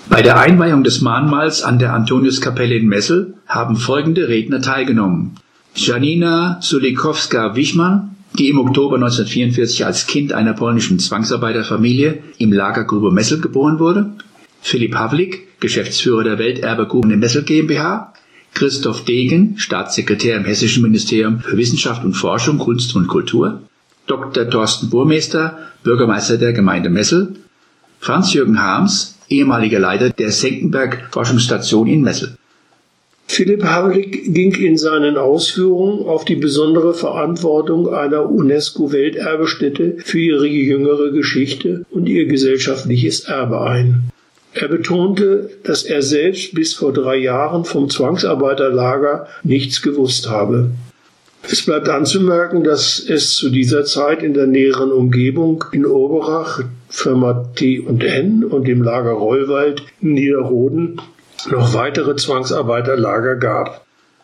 Bei der Einweihung des Mahnmals an der Antoniuskapelle in Messel haben folgende Redner teilgenommen: Janina Sulikowska-Wichmann, die im Oktober 1944 als Kind einer polnischen Zwangsarbeiterfamilie im Lager Grube Messel geboren wurde, Philipp Havlik, Geschäftsführer der Welterbe-Gruben in Messel GmbH, Christoph Degen, Staatssekretär im Hessischen Ministerium für Wissenschaft und Forschung, Kunst und Kultur, Dr. Thorsten Burmester, Bürgermeister der Gemeinde Messel, Franz-Jürgen Harms, ehemaliger Leiter der Senckenberg-Forschungsstation in Messel. Philipp Havlik ging in seinen Ausführungen auf die besondere Verantwortung einer UNESCO-Welterbestätte für ihre jüngere Geschichte und ihr gesellschaftliches Erbe ein. Er betonte, dass er selbst bis vor 3 Jahren vom Zwangsarbeiterlager nichts gewusst habe. Es bleibt anzumerken, dass es zu dieser Zeit in der näheren Umgebung in Oberach, Firma T&N und im Lager Rollwald in Niederroden noch weitere Zwangsarbeiterlager gab.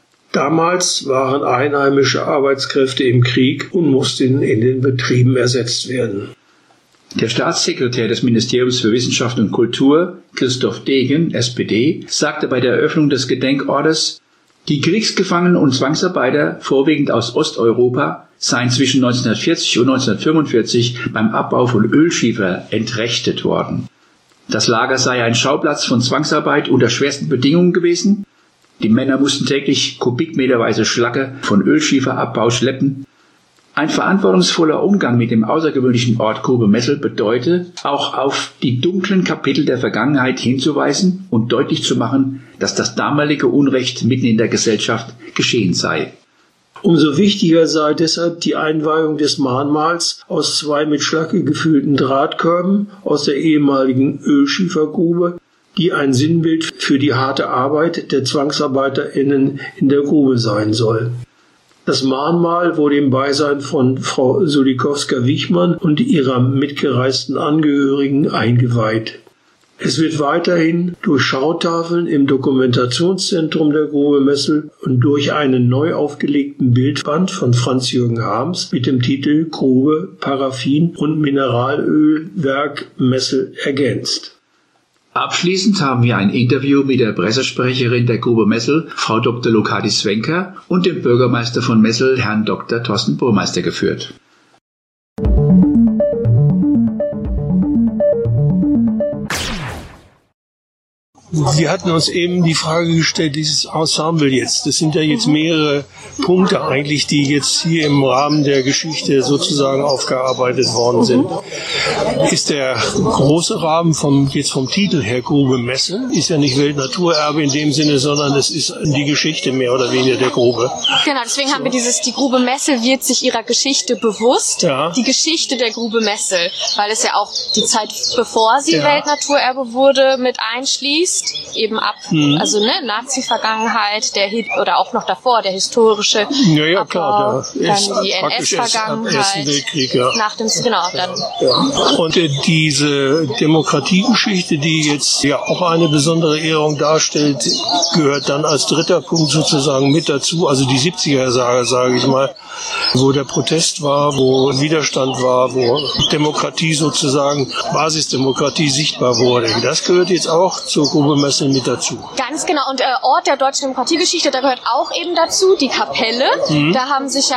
Damals waren einheimische Arbeitskräfte im Krieg und mussten in den Betrieben ersetzt werden. Der Staatssekretär des Ministeriums für Wissenschaft und Kultur, Christoph Degen, SPD, sagte bei der Eröffnung des Gedenkortes: Die Kriegsgefangenen und Zwangsarbeiter, vorwiegend aus Osteuropa, seien zwischen 1940 und 1945 beim Abbau von Ölschiefer entrechtet worden. Das Lager sei ein Schauplatz von Zwangsarbeit unter schwersten Bedingungen gewesen. Die Männer mussten täglich kubikmeterweise Schlacke von Ölschieferabbau schleppen. Ein verantwortungsvoller Umgang mit dem außergewöhnlichen Ort Grube Messel bedeute, auch auf die dunklen Kapitel der Vergangenheit hinzuweisen und deutlich zu machen, dass das damalige Unrecht mitten in der Gesellschaft geschehen sei. Umso wichtiger sei deshalb die Einweihung des Mahnmals aus 2 mit Schlacke gefüllten Drahtkörben aus der ehemaligen Ölschiefergrube, die ein Sinnbild für die harte Arbeit der ZwangsarbeiterInnen in der Grube sein soll. Das Mahnmal wurde im Beisein von Frau Sulikowska-Wichmann und ihrer mitgereisten Angehörigen eingeweiht. Es wird weiterhin durch Schautafeln im Dokumentationszentrum der Grube Messel und durch einen neu aufgelegten Bildband von Franz-Jürgen Harms mit dem Titel Grube, Paraffin und Mineralölwerk Messel ergänzt. Abschließend haben wir ein Interview mit der Pressesprecherin der Grube Messel, Frau Dr. Lokadi Svenka, und dem Bürgermeister von Messel, Herrn Dr. Thorsten Burmester, geführt. Wir hatten uns eben die Frage gestellt, dieses Ensemble jetzt, das sind ja jetzt mehrere Punkte eigentlich, die jetzt hier im Rahmen der Geschichte sozusagen aufgearbeitet worden sind. Ist der große Rahmen vom Titel her Grube Messel, ist ja nicht Weltnaturerbe in dem Sinne, sondern es ist die Geschichte mehr oder weniger der Grube. Genau, deswegen haben wir die Grube Messel wird sich ihrer Geschichte bewusst, ja. Die Geschichte der Grube Messel, weil es ja auch die Zeit, bevor sie Weltnaturerbe wurde, mit einschließt. Eben ab, also Nazi-Vergangenheit, oder auch noch davor, der historische Abbau, klar, dann die NS-Vergangenheit, nach dem, dann. Und diese Demokratiegeschichte, die jetzt ja auch eine besondere Ehrung darstellt, gehört dann als dritter Punkt sozusagen mit dazu, also die 70er-Jahre, sage ich mal, wo der Protest war, wo Widerstand war, wo Demokratie sozusagen, Basisdemokratie sichtbar wurde. Das gehört jetzt auch zur Grube Messel mit dazu. Ganz genau. Und Ort der deutschen Demokratiegeschichte, da gehört auch eben dazu die Kapelle. Da haben sich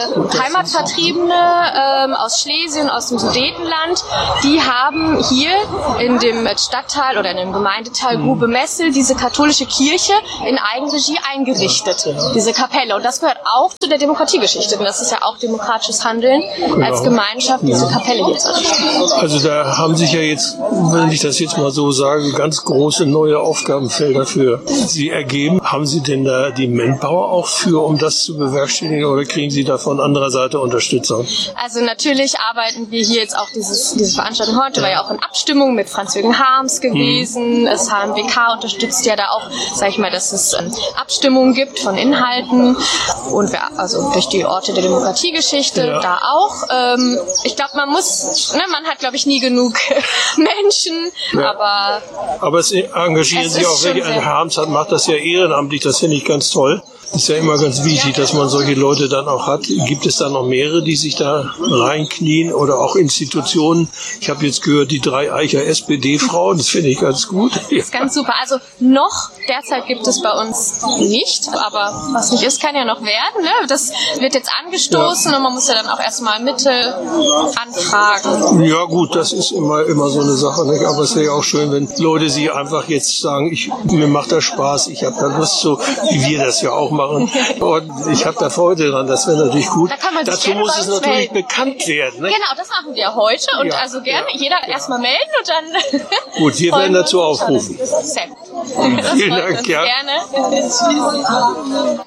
Heimatvertriebene aus Schlesien, aus dem Sudetenland, die haben hier in dem Stadtteil oder in dem Gemeindeteil Grube Messel diese katholische Kirche in Eigenregie eingerichtet, diese Kapelle. Und das gehört auch zu der Demokratiegeschichte. Und das ist ja auch demokratisches Handeln, als Gemeinschaft diese Kapelle hier zu errichten. Also da haben sich ja jetzt, wenn ich das jetzt mal so sage, ganz große neue Aufgabenfelder für Sie ergeben. Haben Sie denn da die Manpower auch für, um das zu bewerkstelligen, oder kriegen Sie da von anderer Seite Unterstützung? Also natürlich arbeiten wir hier jetzt auch diese Veranstaltung heute, war ja auch in Abstimmung mit Franz-Jürgen Harms gewesen. Das HMWK unterstützt ja da auch, sag ich mal, dass es Abstimmungen gibt von Inhalten und also durch die Orte der Demokratiegeschichte da auch. Ich glaube, man hat, glaube ich, nie genug Menschen, aber es engagieren sich auch welche. Harms macht das ja ehrenamtlich, das finde ich ganz toll. Ist ja immer ganz wichtig, dass man solche Leute dann auch hat. Gibt es da noch mehrere, die sich da reinknien oder auch Institutionen? Ich habe jetzt gehört, die Dreieicher SPD-Frauen, das finde ich ganz gut. Das ist ganz super. Also noch derzeit gibt es bei uns nicht, aber was nicht ist, kann ja noch werden. Ne? Das wird jetzt angestoßen und man muss ja dann auch erstmal Mittel anfragen. Ja gut, das ist immer so eine Sache. Ne? Aber es wäre ja auch schön, wenn Leute sich einfach jetzt sagen, mir macht das Spaß, ich habe da Lust, so wie wir das ja auch machen. Und ich habe da Freude dran, das wäre natürlich gut. Dazu muss es natürlich bekannt werden. Ne? Genau, das machen wir heute und also gerne jeder erstmal melden und dann... Gut, wir werden dazu aufrufen. Sehr gut. Vielen Dank, ja. Gerne.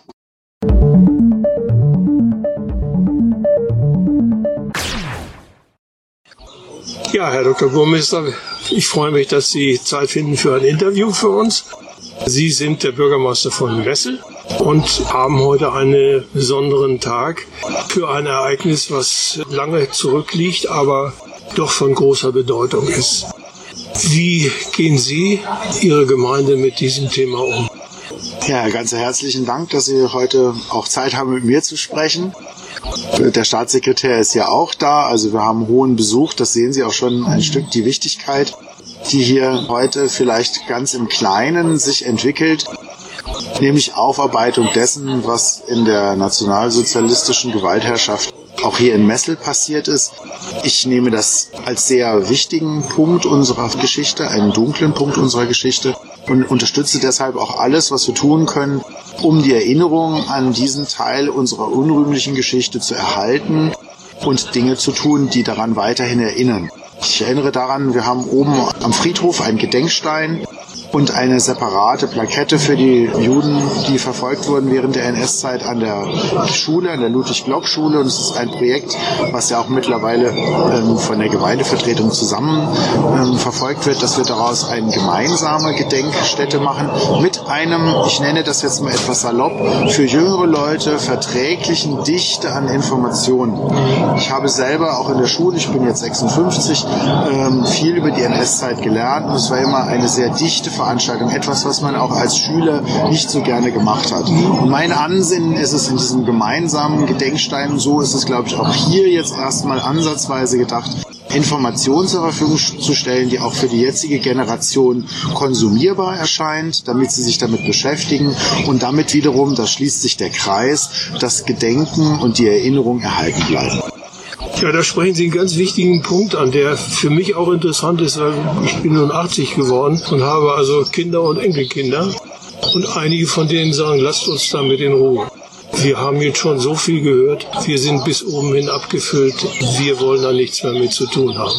Ja, Herr Dr. Burmeister, ich freue mich, dass Sie Zeit finden für ein Interview für uns. Sie sind der Bürgermeister von Messel und haben heute einen besonderen Tag für ein Ereignis, was lange zurückliegt, aber doch von großer Bedeutung ist. Wie gehen Sie, Ihre Gemeinde, mit diesem Thema um? Ja, ganz herzlichen Dank, dass Sie heute auch Zeit haben, mit mir zu sprechen. Der Staatssekretär ist ja auch da, also wir haben hohen Besuch, das sehen Sie auch schon ein Stück, die Wichtigkeit, die hier heute vielleicht ganz im Kleinen sich entwickelt, nämlich Aufarbeitung dessen, was in der nationalsozialistischen Gewaltherrschaft auch hier in Messel passiert ist. Ich nehme das als sehr wichtigen Punkt unserer Geschichte, einen dunklen Punkt unserer Geschichte und unterstütze deshalb auch alles, was wir tun können, um die Erinnerung an diesen Teil unserer unrühmlichen Geschichte zu erhalten und Dinge zu tun, die daran weiterhin erinnern. Ich erinnere daran, wir haben oben am Friedhof einen Gedenkstein und eine separate Plakette für die Juden, die verfolgt wurden während der NS-Zeit an der Schule, an der Ludwig-Block-Schule. Und es ist ein Projekt, was ja auch mittlerweile von der Gemeindevertretung zusammen verfolgt wird, dass wir daraus eine gemeinsame Gedenkstätte machen mit einem, ich nenne das jetzt mal etwas salopp, für jüngere Leute verträglichen Dichte an Informationen. Ich habe selber auch in der Schule, ich bin jetzt 56, viel über die NS-Zeit gelernt und es war immer eine sehr dichte Veranstaltung, etwas, was man auch als Schüler nicht so gerne gemacht hat. Und mein Ansinnen ist es in diesem gemeinsamen Gedenkstein, so ist es, glaube ich, auch hier jetzt erstmal ansatzweise gedacht, Informationen zur Verfügung zu stellen, die auch für die jetzige Generation konsumierbar erscheint, damit sie sich damit beschäftigen und damit wiederum, das schließt sich der Kreis, das Gedenken und die Erinnerung erhalten bleiben. Ja, da sprechen Sie einen ganz wichtigen Punkt an, der für mich auch interessant ist, weil ich bin nun 80 geworden und habe also Kinder und Enkelkinder. Und einige von denen sagen, lasst uns damit in Ruhe. Wir haben jetzt schon so viel gehört, wir sind bis oben hin abgefüllt, wir wollen da nichts mehr mit zu tun haben.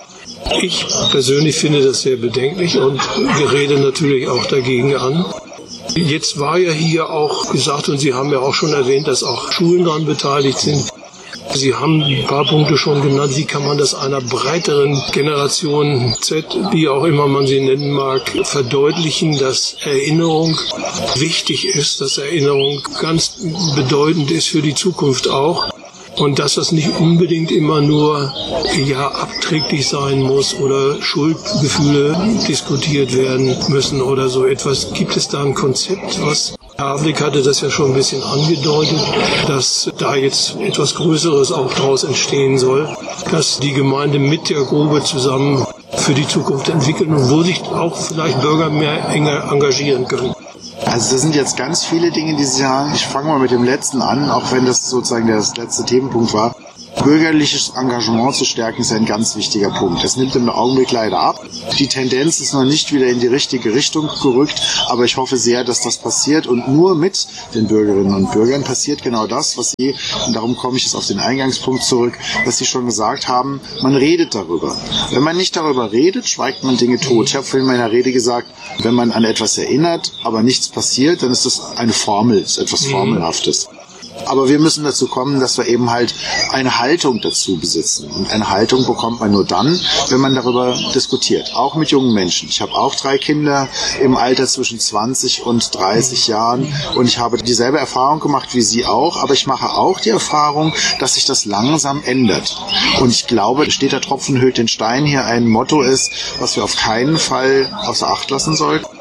Ich persönlich finde das sehr bedenklich und rede natürlich auch dagegen an. Jetzt war ja hier auch gesagt, und Sie haben ja auch schon erwähnt, dass auch Schulen daran beteiligt sind. Sie haben ein paar Punkte schon genannt, wie kann man das einer breiteren Generation Z, wie auch immer man sie nennen mag, verdeutlichen, dass Erinnerung wichtig ist, dass Erinnerung ganz bedeutend ist für die Zukunft auch. Und dass das nicht unbedingt immer nur abträglich sein muss oder Schuldgefühle diskutiert werden müssen oder so etwas. Gibt es da ein Konzept, was Herr Havlik hatte das ja schon ein bisschen angedeutet, dass da jetzt etwas Größeres auch daraus entstehen soll, dass die Gemeinde mit der Grube zusammen für die Zukunft entwickeln und wo sich auch vielleicht Bürger mehr enger engagieren können. Also das sind jetzt ganz viele Dinge, die Sie sagen. Ich fange mal mit dem letzten an, auch wenn das sozusagen der letzte Themenpunkt war. Bürgerliches Engagement zu stärken ist ein ganz wichtiger Punkt. Das nimmt im Augenblick leider ab. Die Tendenz ist noch nicht wieder in die richtige Richtung gerückt, aber ich hoffe sehr, dass das passiert und nur mit den Bürgerinnen und Bürgern passiert genau das, was Sie, und darum komme ich jetzt auf den Eingangspunkt zurück, was Sie schon gesagt haben, man redet darüber. Wenn man nicht darüber redet, schweigt man Dinge tot. Ich habe vorhin in meiner Rede gesagt, wenn man an etwas erinnert, aber nichts passiert, dann ist das eine Formel, ist etwas Formelhaftes. Aber wir müssen dazu kommen, dass wir eben halt eine Haltung dazu besitzen. Und eine Haltung bekommt man nur dann, wenn man darüber diskutiert. Auch mit jungen Menschen. Ich habe auch 3 Kinder im Alter zwischen 20 und 30 Jahren. Und ich habe dieselbe Erfahrung gemacht wie Sie auch. Aber ich mache auch die Erfahrung, dass sich das langsam ändert. Und ich glaube, steter Tropfen höhlt den Stein hier ein Motto ist, was wir auf keinen Fall außer Acht lassen sollten.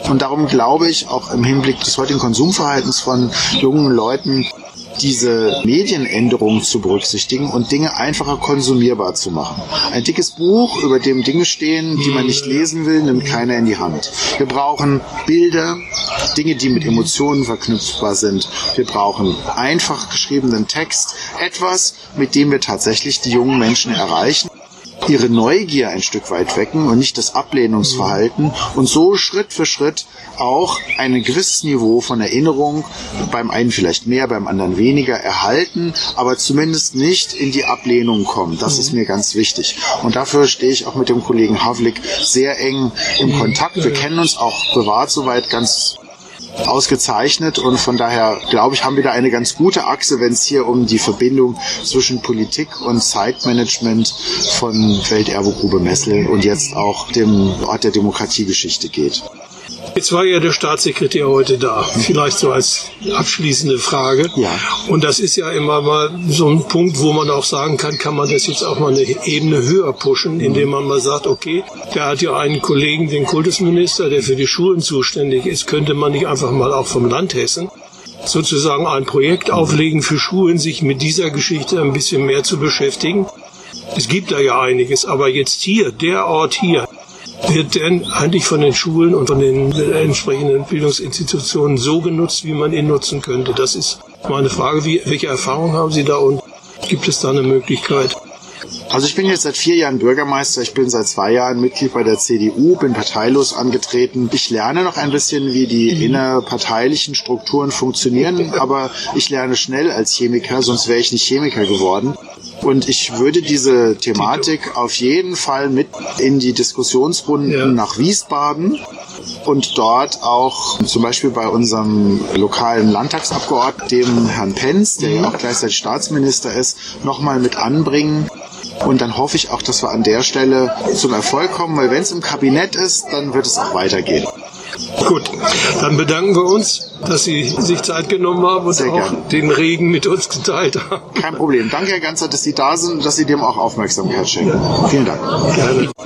Und darum glaube ich, auch im Hinblick des heutigen Konsumverhaltens von jungen Leuten, diese Medienänderungen zu berücksichtigen und Dinge einfacher konsumierbar zu machen. Ein dickes Buch, über dem Dinge stehen, die man nicht lesen will, nimmt keiner in die Hand. Wir brauchen Bilder, Dinge, die mit Emotionen verknüpfbar sind. Wir brauchen einfach geschriebenen Text, etwas, mit dem wir tatsächlich die jungen Menschen erreichen, ihre Neugier ein Stück weit wecken und nicht das Ablehnungsverhalten und so Schritt für Schritt auch ein gewisses Niveau von Erinnerung, beim einen vielleicht mehr, beim anderen weniger, erhalten, aber zumindest nicht in die Ablehnung kommen. Das ist mir ganz wichtig. Und dafür stehe ich auch mit dem Kollegen Havlik sehr eng im Kontakt. Wir kennen uns auch privat soweit ganz ausgezeichnet und von daher, glaube ich, haben wir da eine ganz gute Achse, wenn es hier um die Verbindung zwischen Politik und Zeitmanagement von Welterbegrube Messel und jetzt auch dem Ort der Demokratiegeschichte geht. Jetzt war ja der Staatssekretär heute da, vielleicht so als abschließende Frage. Ja. Und das ist ja immer mal so ein Punkt, wo man auch sagen kann man das jetzt auch mal eine Ebene höher pushen, indem man mal sagt, okay, der hat ja einen Kollegen, den Kultusminister, der für die Schulen zuständig ist, könnte man nicht einfach mal auch vom Land Hessen sozusagen ein Projekt auflegen für Schulen, sich mit dieser Geschichte ein bisschen mehr zu beschäftigen. Es gibt da ja einiges, aber jetzt hier, der Ort hier, wird denn eigentlich von den Schulen und von den entsprechenden Bildungsinstitutionen so genutzt, wie man ihn nutzen könnte? Das ist meine Frage. Welche Erfahrungen haben Sie da und gibt es da eine Möglichkeit? Also ich bin jetzt seit 4 Jahren Bürgermeister, ich bin seit 2 Jahren Mitglied bei der CDU, bin parteilos angetreten. Ich lerne noch ein bisschen, wie die innerparteilichen Strukturen funktionieren, aber ich lerne schnell als Chemiker, sonst wäre ich nicht Chemiker geworden. Und ich würde diese Thematik auf jeden Fall mit in die Diskussionsrunden nach Wiesbaden und dort auch zum Beispiel bei unserem lokalen Landtagsabgeordneten, dem Herrn Penz, der ja auch gleichzeitig Staatsminister ist, nochmal mit anbringen. Und dann hoffe ich auch, dass wir an der Stelle zum Erfolg kommen, weil wenn es im Kabinett ist, dann wird es auch weitergehen. Gut, dann bedanken wir uns, dass Sie sich Zeit genommen haben und auch den Regen mit uns geteilt haben. Kein Problem. Danke, Herr Ganzer, dass Sie da sind und dass Sie dem auch Aufmerksamkeit schenken. Vielen Dank. Gerne.